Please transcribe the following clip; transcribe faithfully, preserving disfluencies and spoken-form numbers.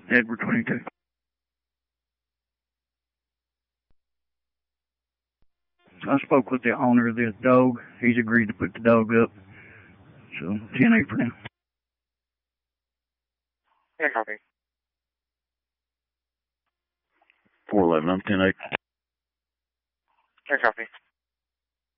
Edward twenty-two. I spoke with the owner of this dog. He's agreed to put the dog up. So, ten eight for now. Yeah, copy. four eleven, I'm ten eight. Yeah, copy.